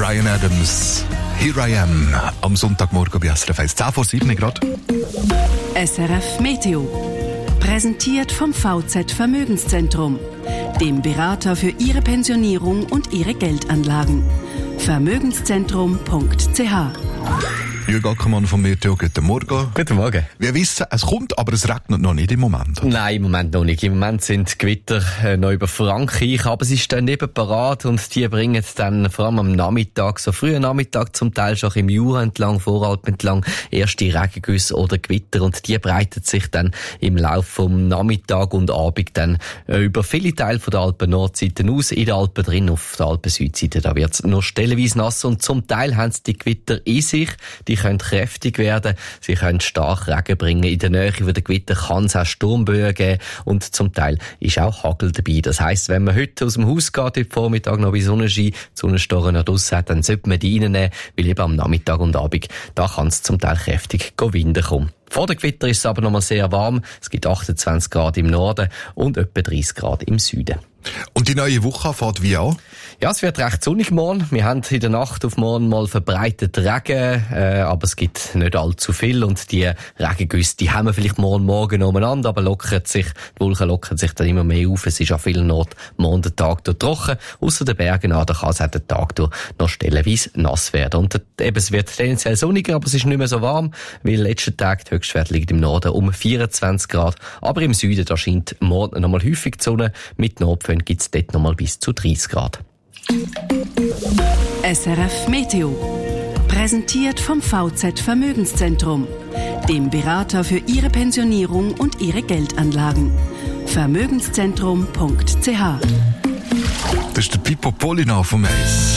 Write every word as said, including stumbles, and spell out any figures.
Bryan Adams, Here I Am, am Sonntagmorgen bei S R F eins, zehn vor sieben Grad. S R F Meteo. Präsentiert vom V Z Vermögenszentrum, dem Berater für Ihre Pensionierung und Ihre Geldanlagen. Vermögenszentrum punkt c h. Jürg Ackermann vom Meteo, guten Morgen. Guten Morgen. Wir wissen, es kommt, aber es regnet noch nicht im Moment. Oder? Nein, im Moment noch nicht. Im Moment sind Gewitter äh, noch über Frankreich, aber sie stehen eben parat und die bringen dann vor allem am Nachmittag, so frühen Nachmittag zum Teil schon im Jura entlang, Voralp entlang, erste Regengüsse oder Gewitter und die breiten sich dann im Laufe vom Nachmittag und Abend dann äh, über viele Teile von der Alpen-Nordseite aus, in den Alpen drin, auf der Alpen-Südseite, da wird es noch stellenweise nass und zum Teil haben sie die Gewitter in sich, die können kräftig werden, sie können stark Regen bringen. In der Nähe von der Gewitter kann es auch Sturmböen geben und zum Teil ist auch Hagel dabei. Das heisst, wenn man heute aus dem Haus geht, heute Vormittag noch bei Sonnenschein, die Sonnenstoren noch draussen hat, dann sollte man die reinnehmen, weil eben am Nachmittag und Abend, da kann es zum Teil kräftig Winden kommen. Vor der Gewitter ist es aber noch mal sehr warm. Es gibt achtundzwanzig Grad im Norden und etwa dreißig Grad im Süden. Und die neue Woche fährt wie an? Ja, es wird recht sonnig morgen. Wir haben in der Nacht auf morgen mal verbreitet Regen, äh, aber es gibt nicht allzu viel und die Regengüsse, die haben wir vielleicht morgen Morgen umeinander, aber lockert sich, die Wolken lockern sich dann immer mehr auf. Es ist an vielen Orten morgen der Tag durch trocken. Ausser den Bergen an, da kann es auch den Tag durch noch stellenweise nass werden. Und eben, es wird tendenziell sonniger, aber es ist nicht mehr so warm, weil letzten Tag der Höchstwert liegt im Norden um vierundzwanzig Grad. Aber im Süden, da scheint morgen noch mal häufig die Sonne. Mit Nordföhn gibt es dort noch mal bis zu dreißig Grad. S R F Meteo. Präsentiert vom V Z Vermögenszentrum, dem Berater für Ihre Pensionierung und Ihre Geldanlagen. Vermögenszentrum punkt c h. Das ist der Pippo Polina vom Eis.